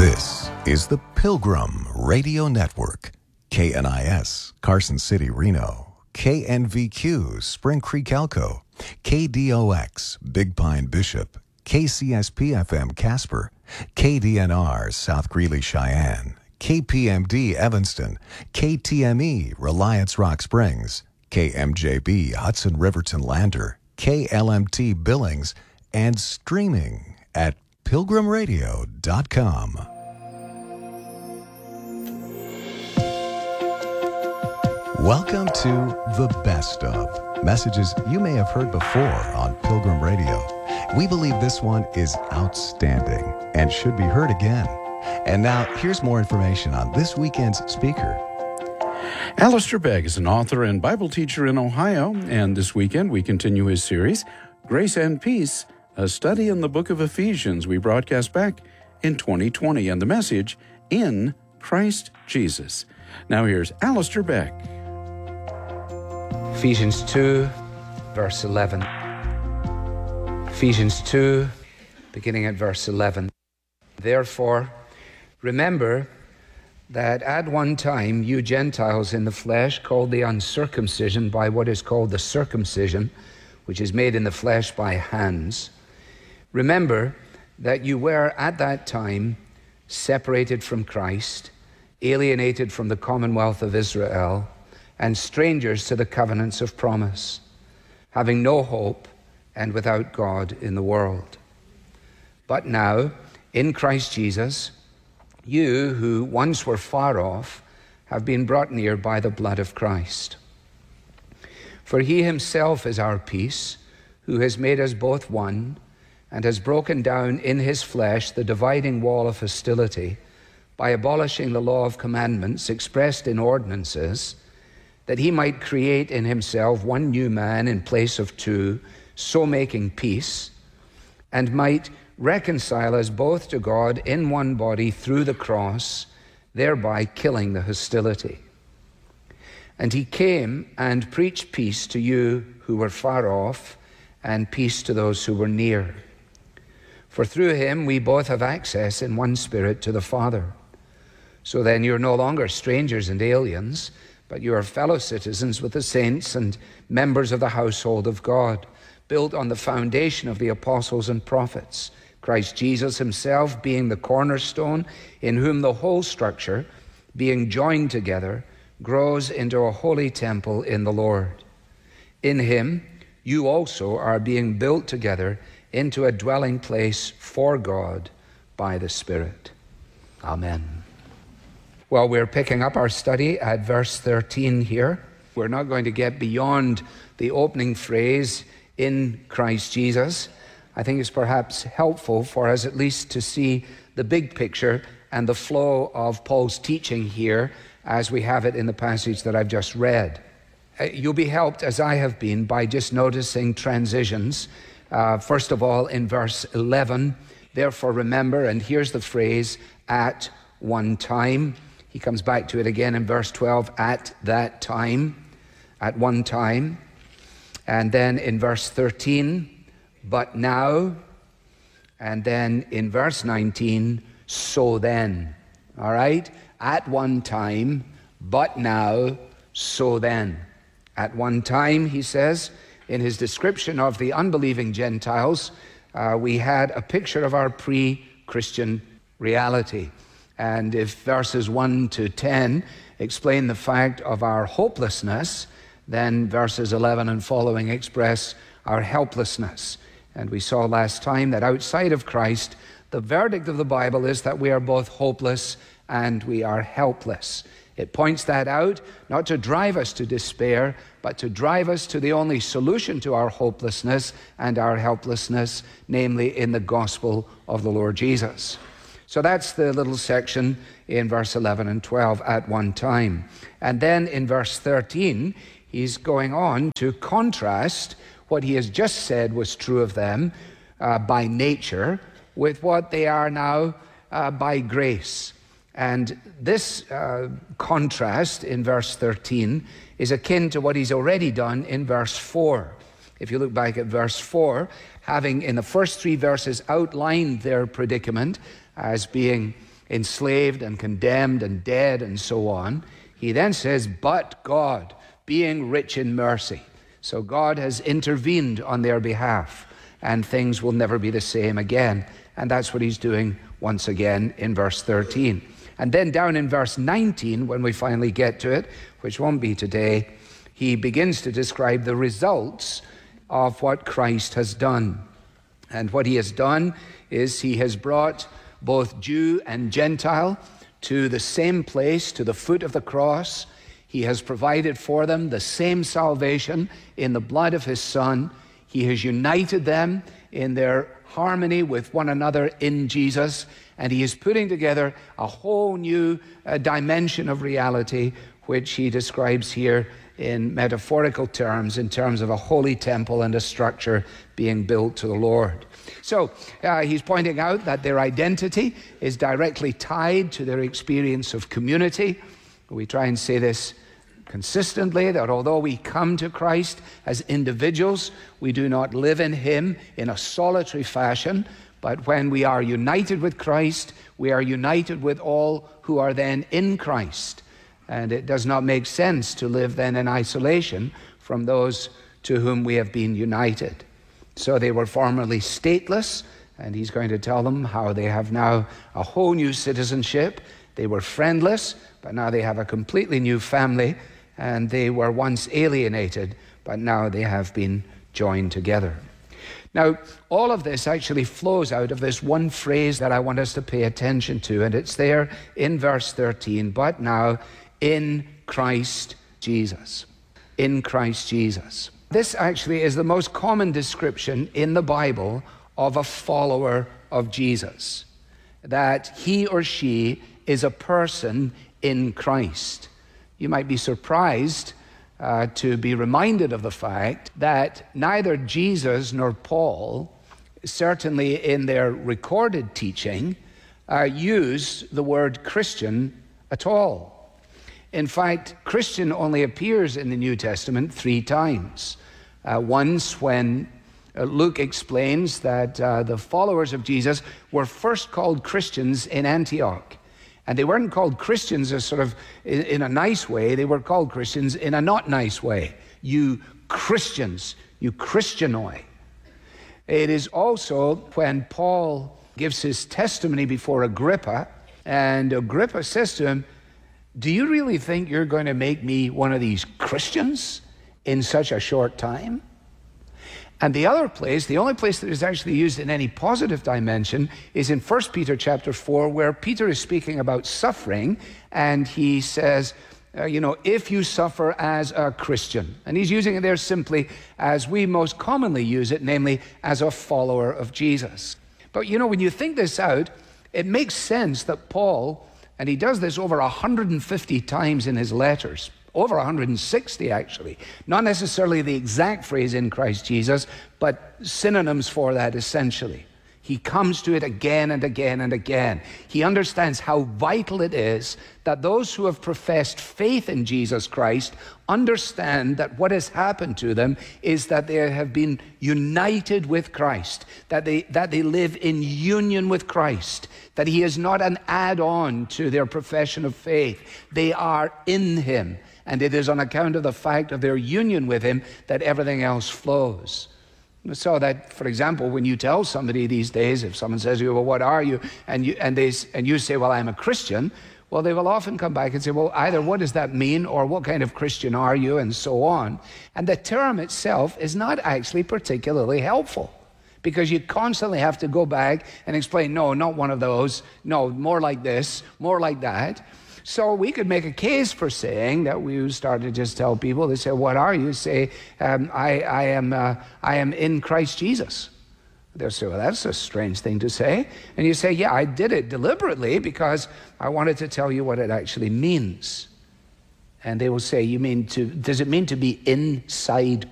This is the Pilgrim Radio Network. KNIS, Carson City, Reno. KNVQ, Spring Creek, Elko. KDOX, Big Pine, Bishop. KCSP-FM, Casper. KDNR, South Greeley, Cheyenne. KPMD, Evanston. KTME, Reliance Rock Springs. KMJB, Hudson Riverton Lander. KLMT, Billings. And streaming at pilgrimradio.com. Welcome to The Best Of, messages you may have heard before on Pilgrim Radio. We believe this one is outstanding and should be heard again. And now, here's more information on this weekend's speaker. Alistair Begg is an author and Bible teacher in Ohio, and this weekend we continue his series, Grace and Peace, a study in the book of Ephesians we broadcast back in 2020, and the message, In Christ Jesus. Now here's Alistair Begg. Ephesians 2, verse 11. Ephesians 2, beginning at verse 11. Therefore, remember that at one time you Gentiles in the flesh, called the uncircumcision by what is called the circumcision, which is made in the flesh by hands. Remember that you were at that time separated from Christ, alienated from the commonwealth of Israel, and strangers to the covenants of promise, having no hope and without God in the world. But now, in Christ Jesus, you who once were far off have been brought near by the blood of Christ. For he himself is our peace, who has made us both one, and has broken down in his flesh the dividing wall of hostility by abolishing the law of commandments expressed in ordinances, that he might create in himself one new man in place of two, so making peace, and might reconcile us both to God in one body through the cross, thereby killing the hostility. And he came and preached peace to you who were far off, and peace to those who were near. For through him we both have access in one Spirit to the Father. So then you're no longer strangers and aliens, but you are fellow citizens with the saints and members of the household of God, built on the foundation of the apostles and prophets, Christ Jesus himself being the cornerstone, in whom the whole structure, being joined together, grows into a holy temple in the Lord. In him you also are being built together into a dwelling place for God by the Spirit. Amen. Well, we're picking up our study at verse 13 here. We're not going to get beyond the opening phrase, in Christ Jesus. I think it's perhaps helpful for us at least to see the big picture and the flow of Paul's teaching here as we have it in the passage that I've just read. You'll be helped, as I have been, by just noticing transitions. First of all, in verse 11, therefore remember, and here's the phrase, at one time. He comes back to it again in verse 12, at that time, at one time. And then in verse 13, but now. And then in verse 19, so then. All right? At one time, but now, so then. At one time, he says, in his description of the unbelieving Gentiles, we had a picture of our pre-Christian reality. And if verses 1 to 10 explain the fact of our hopelessness, then verses 11 and following express our helplessness. And we saw last time that outside of Christ, the verdict of the Bible is that we are both hopeless and we are helpless. It points that out, not to drive us to despair, but to drive us to the only solution to our hopelessness and our helplessness, namely in the gospel of the Lord Jesus. So that's the little section in verse 11 and 12, at one time. And then in verse 13, he's going on to contrast what he has just said was true of them by nature with what they are now by grace. And this contrast in verse 13 is akin to what he's already done in verse 4. If you look back at verse 4, having in the first three verses outlined their predicament as being enslaved and condemned and dead and so on. He then says, but God, being rich in mercy. So God has intervened on their behalf, and things will never be the same again. And that's what he's doing once again in verse 13. And then down in verse 19, when we finally get to it, which won't be today, he begins to describe the results of what Christ has done. And what he has done is he has brought both Jew and Gentile to the same place, to the foot of the cross. He has provided for them the same salvation in the blood of his Son. He has united them in their harmony with one another in Jesus, and he is putting together a whole new dimension of reality, which he describes here in metaphorical terms, in terms of a holy temple and a structure being built to the Lord. So he's pointing out that their identity is directly tied to their experience of community. We try and say this consistently, that although we come to Christ as individuals, we do not live in him in a solitary fashion, but when we are united with Christ, we are united with all who are then in Christ. And it does not make sense to live then in isolation from those to whom we have been united. So they were formerly stateless, and he's going to tell them how they have now a whole new citizenship. They were friendless, but now they have a completely new family, and they were once alienated, but now they have been joined together. Now, all of this actually flows out of this one phrase that I want us to pay attention to, and it's there in verse 13, but now in Christ Jesus. In Christ Jesus. This actually is the most common description in the Bible of a follower of Jesus, that he or she is a person in Christ. You might be surprised to be reminded of the fact that neither Jesus nor Paul, certainly in their recorded teaching, use the word Christian at all. In fact, Christian only appears in the New Testament 3 times. Once when Luke explains that the followers of Jesus were first called Christians in Antioch. And they weren't called Christians as sort of in a nice way. They were called Christians in a not nice way. You Christians, you Christianoi. It is also when Paul gives his testimony before Agrippa, and Agrippa says to him, do you really think you're going to make me one of these Christians in such a short time? And the other place, the only place that is actually used in any positive dimension, is in 1 Peter chapter 4, where Peter is speaking about suffering, and he says, if you suffer as a Christian. And he's using it there simply as we most commonly use it, namely as a follower of Jesus. But when you think this out, it makes sense that Paul, and he does this over 150 times in his letters, over 160 actually, not necessarily the exact phrase in Christ Jesus, but synonyms for that essentially. He comes to it again and again and again. He understands how vital it is that those who have professed faith in Jesus Christ understand that what has happened to them is that they have been united with Christ, that they live in union with Christ, that he is not an add-on to their profession of faith. They are in him, and it is on account of the fact of their union with him that everything else flows. So that, for example, when you tell somebody these days, if someone says to you, well, what are you? And you say, well, I'm a Christian. Well, they will often come back and say, well, either what does that mean, or what kind of Christian are you, and so on. And the term itself is not actually particularly helpful, because you constantly have to go back and explain, no, not one of those. No, more like this, more like that. So we could make a case for saying that we start to just tell people, they say, what are you? Say, I am in Christ Jesus. They'll say, well, that's a strange thing to say. And you say, yeah, I did it deliberately because I wanted to tell you what it actually means. And they will say, does it mean to be inside